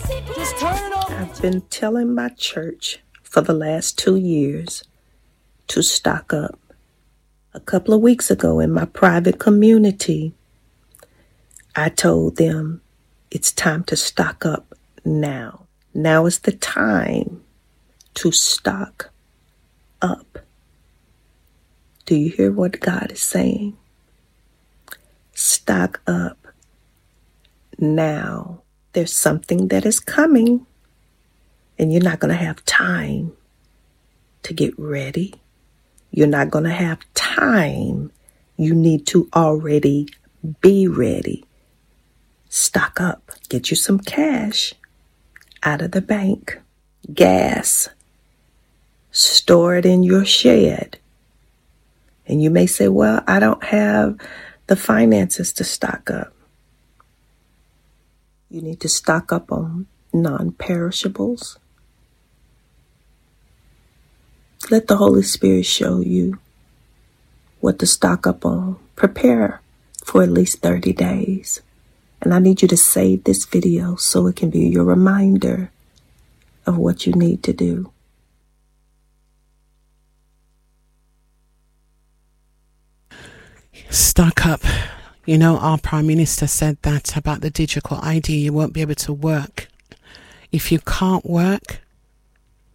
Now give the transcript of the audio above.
Just turn it on. I've been telling my church for the last 2 years to stock up. A couple of weeks ago in my private community, I told them it's time to stock up now. Now is the time to stock up. Do you hear what God is saying? Stock up now. There's something that is coming, and you're not going to have time to get ready. You're not going to have time. You need to already be ready. Stock up. Get you some cash out of the bank. Gas. Store it in your shed. And you may say, well, I don't have the finances to stock up. You need to stock up on non-perishables. Let the Holy Spirit show you what to stock up on. Prepare for at least 30 days. And I need you to save this video so it can be your reminder of what you need to do. Stock up. You know, our Prime Minister said that about the digital ID. You won't be able to work. If you can't work,